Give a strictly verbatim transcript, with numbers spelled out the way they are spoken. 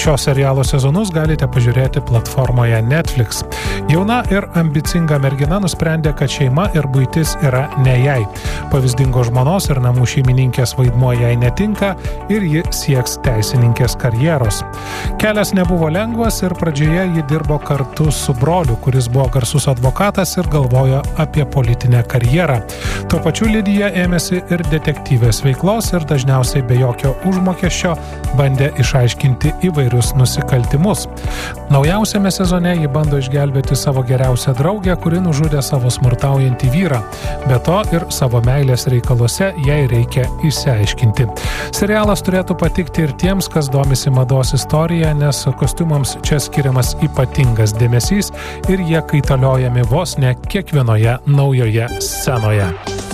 Šio serialo sezonus galite pažiūrėti platformoje Netflix. Jauna ir ambicinga mergina nusprendė, kad šeima ir buitis yra ne jai. Pavyzdingo žmonos ir namų šeimininkės vaidmuo jai netinka ir ji sieks teisininkės karjeros. Kelias nebuvo lengvas ir pradžioje ji dirbo kartu su broliu, kuris buvo garsus advokatas ir galvojo apie politinę karjerą. Tuo pačiu Lidija ėmėsi ir detektyvės veiklos ir dažniausiai be jokio užmokesčio bandė išaiškinti įvairius nusikaltimus. Naujausiame sezone ji bando išgelbėti savo geriausią draugę, kuri nužudė savo smurtaujantį vyrą. Be to ir savo meilės reikaluose jai reikia išsiaiškinti. Serialas turėtų patikti ir tiems, kas domisi mados istorija, nes kostiumams čia skiriamas ypatingas dėmesys ir jie kaitaliojami vos ne kiekvienoje naujoje scenoje.